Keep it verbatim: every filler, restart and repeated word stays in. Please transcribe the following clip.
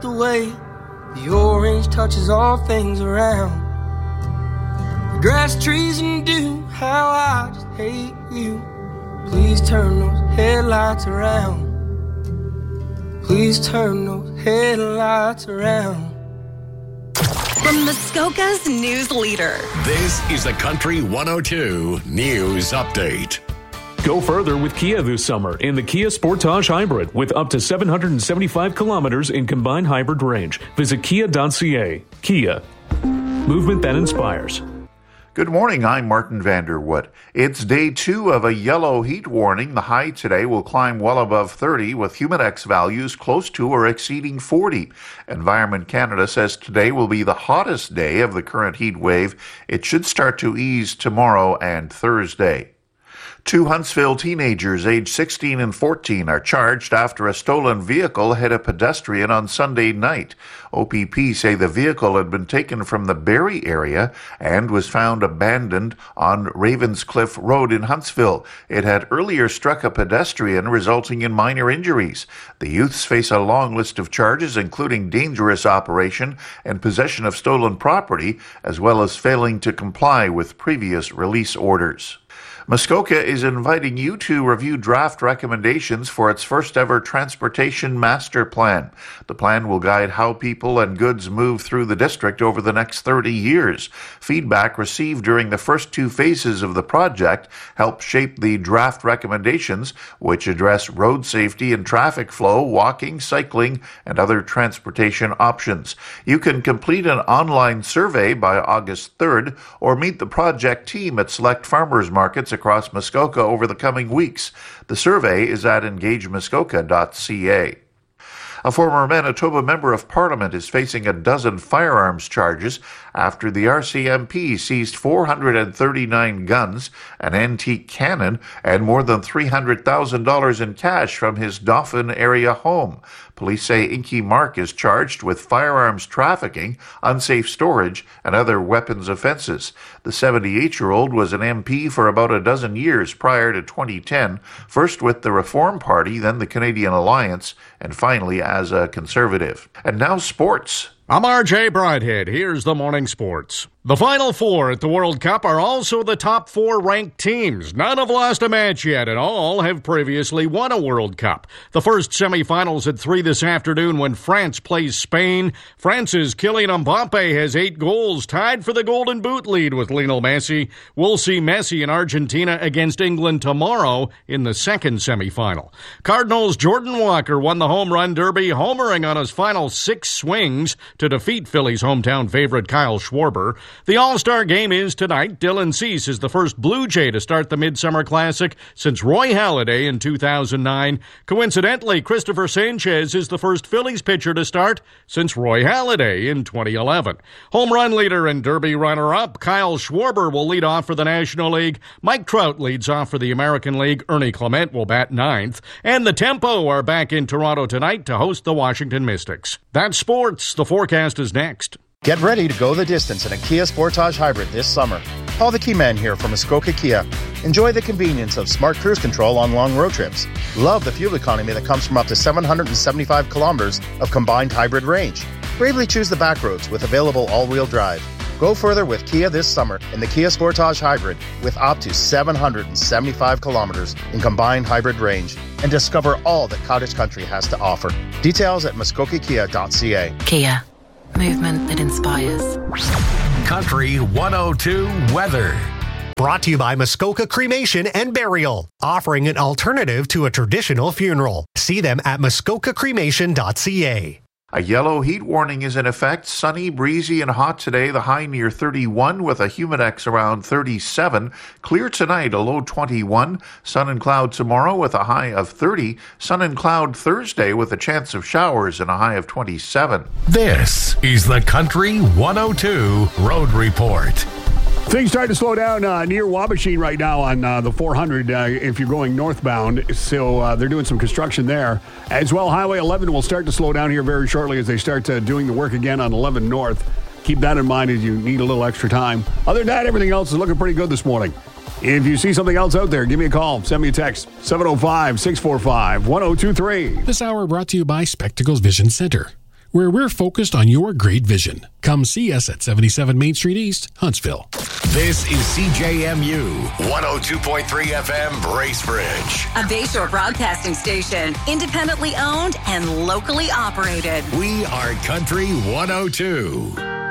the way the orange touches all things around. The grass, trees, and dew, how I just hate you. Please turn those headlights around. Please turn those headlights around. From Muskoka's news leader. This is the Country one oh two News Update. Go further with Kia this summer in the Kia Sportage Hybrid with up to seven hundred seventy-five kilometers in combined hybrid range. Visit kia dot c a. Kia. Movement that inspires. Good morning, I'm Martin Vanderwood. It's day two of a yellow heat warning. The high today will climb well above thirty with humidex values close to or exceeding forty. Environment Canada says today will be the hottest day of the current heat wave. It should start to ease tomorrow and Thursday. Two Huntsville teenagers aged sixteen and fourteen are charged after a stolen vehicle hit a pedestrian on Sunday night. O P P say the vehicle had been taken from the Barrie area and was found abandoned on Ravenscliff Road in Huntsville. It had earlier struck a pedestrian, resulting in minor injuries. The youths face a long list of charges, including dangerous operation and possession of stolen property, as well as failing to comply with previous release orders. Muskoka is inviting you to review draft recommendations for its first ever transportation master plan. The plan will guide how people and goods move through the district over the next thirty years. Feedback received during the first two phases of the project helped shape the draft recommendations, which address road safety and traffic flow, walking, cycling, and other transportation options. You can complete an online survey by August third or meet the project team at select farmers markets across Muskoka over the coming weeks. The survey is at engage muskoka dot c a. A former Manitoba Member of Parliament is facing a dozen firearms charges after the R C M P seized four hundred thirty-nine guns, an antique cannon, and more than three hundred thousand dollars in cash from his Dauphin area home. Police say Inky Mark is charged with firearms trafficking, unsafe storage, and other weapons offenses. The seventy-eight-year-old was an M P for about a dozen years prior to twenty ten, first with the Reform Party, then the Canadian Alliance, and finally as a Conservative. And now sports. I'm R J Bridhead. Here's the morning sports. The Final Four at the World Cup are also the top four ranked teams. None have lost a match yet, and all have previously won a World Cup. The first semifinals at three this afternoon when France plays Spain. France's Kylian Mbappe has eight goals, tied for the Golden Boot lead with Lionel Messi. We'll see Messi in Argentina against England tomorrow in the second semifinal. Cardinals' Jordan Walker won the home run derby, homering on his final six swings to defeat Phillies' hometown favorite Kyle Schwarber. The All-Star game is tonight. Dylan Cease is the first Blue Jay to start the Midsummer Classic since Roy Halladay in two thousand nine. Coincidentally, Christopher Sanchez is the first Phillies pitcher to start since Roy Halladay in twenty eleven. Home run leader and Derby runner-up Kyle Schwarber will lead off for the National League. Mike Trout leads off for the American League. Ernie Clement will bat ninth. And the Tempo are back in Toronto tonight to host the Washington Mystics. That's sports. The forecast is next. Get ready to go the distance in a Kia Sportage Hybrid this summer. Paul the Key Man here from Muskoka Kia. Enjoy the convenience of smart cruise control on long road trips. Love the fuel economy that comes from up to seven hundred seventy-five kilometers of combined hybrid range. Bravely choose the back roads with available all-wheel drive. Go further with Kia this summer in the Kia Sportage Hybrid with up to seven hundred seventy-five kilometers in combined hybrid range and discover all that Cottage Country has to offer. Details at muskoka kia dot c a. Kia. Movement that inspires. Country one oh two weather. Brought to you by Muskoka Cremation and Burial, offering an alternative to a traditional funeral. See them at muskoka cremation dot c a. A yellow heat warning is in effect. Sunny, breezy, and hot today. The high near thirty-one with a humidex around thirty-seven. Clear tonight, a low twenty-one. Sun and cloud tomorrow with a high of thirty. Sun and cloud Thursday with a chance of showers and a high of twenty-seven. This is the Country one oh two Road Report. Things start to slow down uh, near Wabashing right now on uh, the four hundred uh, if you're going northbound. So uh, they're doing some construction there. As well, Highway eleven will start to slow down here very shortly as they start uh, doing the work again on eleven North. Keep that in mind as you need a little extra time. Other than that, everything else is looking pretty good this morning. If you see something else out there, give me a call. Send me a text, seven oh five, six four five, one oh two three. This hour brought to you by Spectacles Vision Center. where we're focused on your great vision. Come see us at seventy-seven Main Street East, Huntsville. This is C J M U one oh two point three F M Bracebridge. A Bayshore broadcasting station, independently owned and locally operated. We are Country one oh two.